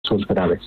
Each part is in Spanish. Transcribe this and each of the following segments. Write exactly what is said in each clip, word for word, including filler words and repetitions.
casos graves.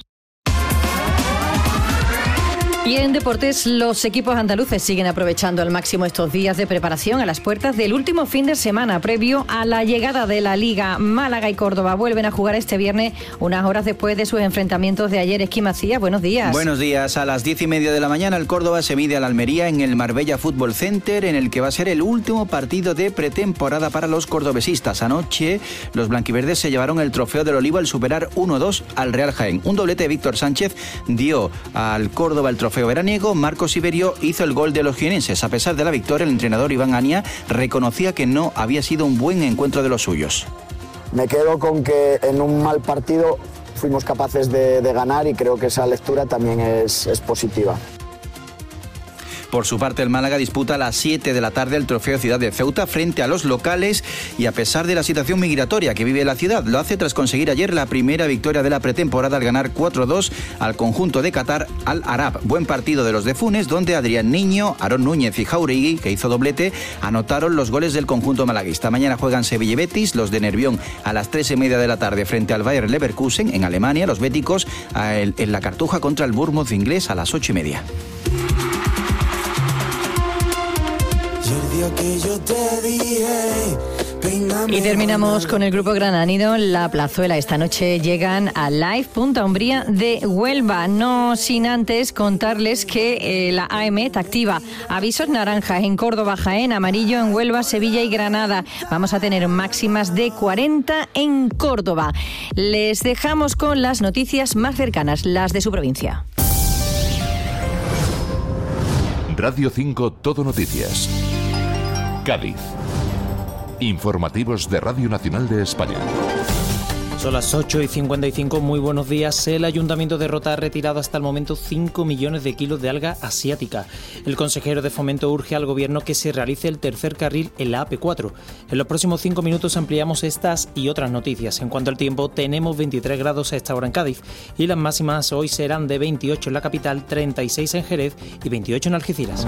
Y en deportes, los equipos andaluces siguen aprovechando al máximo estos días de preparación a las puertas del último fin de semana previo a la llegada de la Liga. Málaga y Córdoba vuelven a jugar este viernes, unas horas después de sus enfrentamientos de ayer. Esquí Macías, buenos días. Buenos días. A las diez y media de la mañana el Córdoba se mide al Almería en el Marbella Fútbol Center, en el que va a ser el último partido de pretemporada para los cordobesistas. Anoche los blanquiverdes se llevaron el trofeo del Olivo al superar uno dos al Real Jaén. Un doblete de Víctor Sánchez dio al Córdoba el trofeo veraniego. Marcos Iberio hizo el gol de los jienenses. A pesar de la victoria, el entrenador Iván Ania reconocía que no había sido un buen encuentro de los suyos. Me quedo con que en un mal partido fuimos capaces de, de ganar y creo que esa lectura también es, es positiva. Por su parte, el Málaga disputa a las siete de la tarde el trofeo Ciudad de Ceuta frente a los locales y a pesar de la situación migratoria que vive la ciudad, lo hace tras conseguir ayer la primera victoria de la pretemporada al ganar cuatro dos al conjunto de Qatar Al Arab. Buen partido de los de Funes, donde Adrián Niño, Aarón Núñez y Jauregui, que hizo doblete, anotaron los goles del conjunto malaguista. Mañana juegan Sevilla y Betis, los de Nervión a las tres y media de la tarde frente al Bayer Leverkusen en Alemania, los béticos en la Cartuja contra el Bournemouth inglés a las ocho y media. Y terminamos con el grupo Grananido. La Plazuela esta noche llegan a Live Punta Umbría de Huelva. No sin antes contarles que eh, la A M E T activa avisos naranjas en Córdoba, Jaén, amarillo en Huelva, Sevilla y Granada. Vamos a tener máximas de cuarenta en Córdoba. Les dejamos con las noticias más cercanas, las de su provincia. Radio cinco Todo Noticias. Cádiz. Informativos de Radio Nacional de España. Son las ocho y cincuenta y cinco, muy buenos días. El Ayuntamiento de Rota ha retirado hasta el momento cinco millones de kilos de alga asiática. El consejero de Fomento urge al Gobierno que se realice el tercer carril en la A P cuatro. En los próximos cinco minutos ampliamos estas y otras noticias. En cuanto al tiempo, tenemos veintitrés grados a esta hora en Cádiz y las máximas hoy serán de veintiocho en la capital, treinta y seis en Jerez y veintiocho en Algeciras.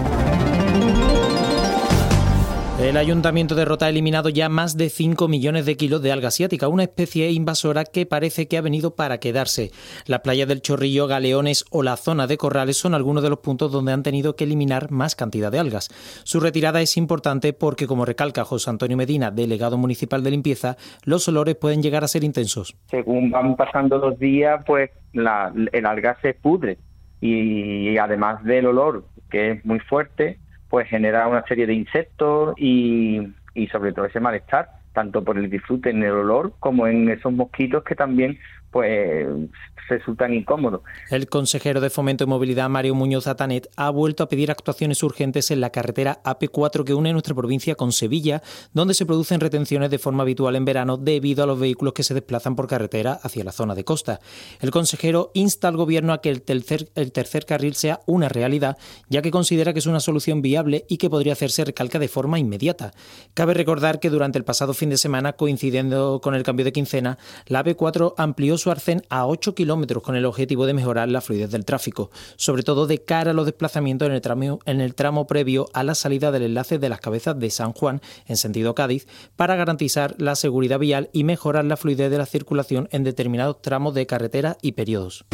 El Ayuntamiento de Rota ha eliminado ya más de cinco millones de kilos de alga asiática, una especie invasora que parece que ha venido para quedarse. Las playas del Chorrillo, Galeones o la zona de Corrales son algunos de los puntos donde han tenido que eliminar más cantidad de algas. Su retirada es importante porque, como recalca José Antonio Medina, delegado municipal de limpieza, los olores pueden llegar a ser intensos. Según van pasando los días, pues la, el alga se pudre y además del olor, que es muy fuerte, pues genera una serie de insectos y, y sobre todo ese malestar, tanto por el disfrute en el olor como en esos mosquitos que también pues resultan incómodos. El consejero de Fomento y Movilidad, Mario Muñoz Atanet, ha vuelto a pedir actuaciones urgentes en la carretera A P cuatro que une nuestra provincia con Sevilla, donde se producen retenciones de forma habitual en verano debido a los vehículos que se desplazan por carretera hacia la zona de costa. El consejero insta al Gobierno a que el tercer, el tercer carril sea una realidad, ya que considera que es una solución viable y que podría hacerse, recalca, de forma inmediata. Cabe recordar que durante el pasado fin de semana, coincidiendo con el cambio de quincena, la A P cuatro amplió su arcén a ocho kilómetros con el objetivo de mejorar la fluidez del tráfico, sobre todo de cara a los desplazamientos en el tramo, en el tramo previo a la salida del enlace de las Cabezas de San Juan en sentido Cádiz, para garantizar la seguridad vial y mejorar la fluidez de la circulación en determinados tramos de carretera y periodos.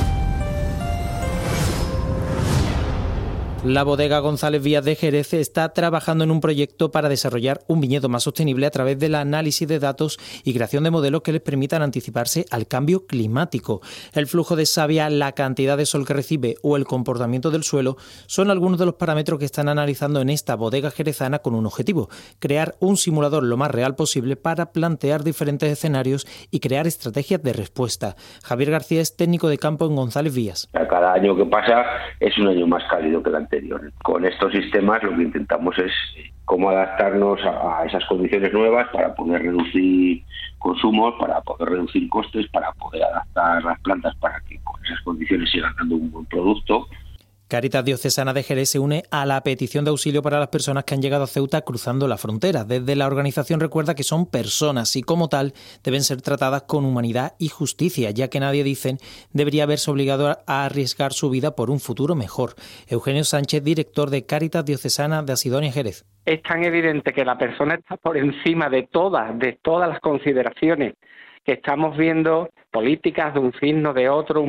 La bodega González Vías de Jerez está trabajando en un proyecto para desarrollar un viñedo más sostenible a través del análisis de datos y creación de modelos que les permitan anticiparse al cambio climático. El flujo de savia, la cantidad de sol que recibe o el comportamiento del suelo son algunos de los parámetros que están analizando en esta bodega jerezana con un objetivo: crear un simulador lo más real posible para plantear diferentes escenarios y crear estrategias de respuesta. Javier García es técnico de campo en González Vías. Cada año que pasa es un año más cálido que el anterior. Con estos sistemas lo que intentamos es cómo adaptarnos a esas condiciones nuevas para poder reducir consumos, para poder reducir costes, para poder adaptar las plantas para que con esas condiciones sigan dando un buen producto. Cáritas Diocesana de Jerez se une a la petición de auxilio para las personas que han llegado a Ceuta cruzando la frontera. Desde la organización recuerda que son personas y, como tal, deben ser tratadas con humanidad y justicia, ya que nadie, dicen, debería haberse obligado a arriesgar su vida por un futuro mejor. Eugenio Sánchez, director de Cáritas Diocesana de Asidonia, Jerez. Es tan evidente que la persona está por encima de todas, de todas las consideraciones que estamos viendo, políticas de un signo, de otro,